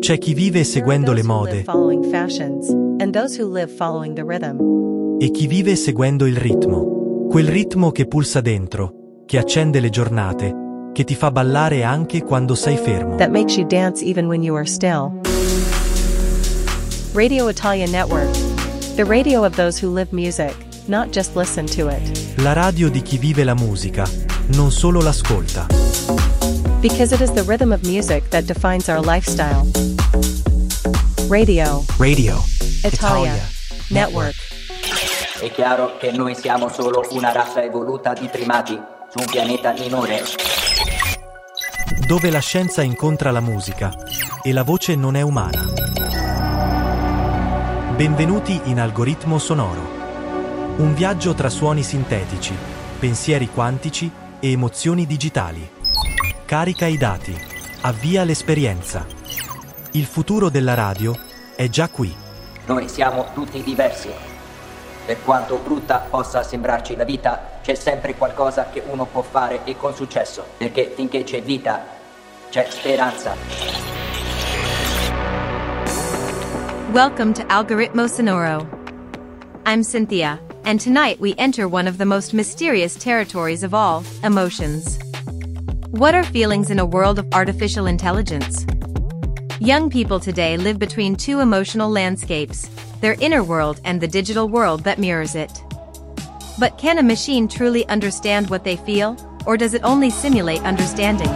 C'è chi vive seguendo le mode following fashions, and those who live following the rhythm. e chi vive seguendo il ritmo. Quel ritmo che pulsa dentro, che accende le giornate, che ti fa ballare anche quando sei fermo. That makes you dance even when you are still. Radio Italia Network. The radio of those who live music, not just listen to it. La radio di chi vive la musica, non solo l'ascolta. Because it is the rhythm of music that defines our lifestyle. Radio Italia Network. È chiaro che noi siamo solo una razza evoluta di primati su un pianeta minore. Dove la scienza incontra la musica e la voce non è umana. Benvenuti in Algoritmo Sonoro. Un viaggio tra suoni sintetici, pensieri quantici e emozioni digitali. Carica i dati, avvia l'esperienza. Il futuro della radio è già qui. Noi siamo tutti diversi. Per quanto brutta possa sembrarci la vita, c'è sempre qualcosa che uno può fare e con successo, perché finché c'è vita, c'è speranza. Welcome to Algoritmo Sonoro. I'm Cynthia, and tonight we enter one of the most mysterious territories of all, emotions. What are feelings in a world of artificial intelligence? Young people today live between two emotional landscapes, their inner world and the digital world that mirrors it. But can a machine truly understand what they feel, or does it only simulate understanding?